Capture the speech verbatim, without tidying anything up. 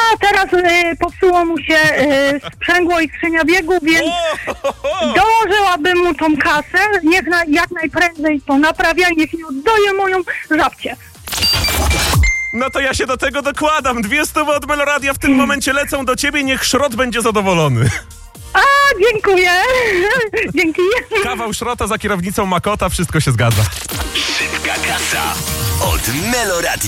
teraz y, popsuło mu się y, sprzęgło i skrzynia biegu, więc dołożyłabym mu tą kasę. Niech na, jak najprędzej to naprawia i niech mi oddaje moją żabcię. No to ja się do tego dokładam. Dwie stówy od Meloradia w tym momencie lecą do ciebie. Niech szrot będzie zadowolony. A, dziękuję. Dzięki. Kawał szrota za kierownicą Makota. Wszystko się zgadza. Szybka kasa od Meloradia.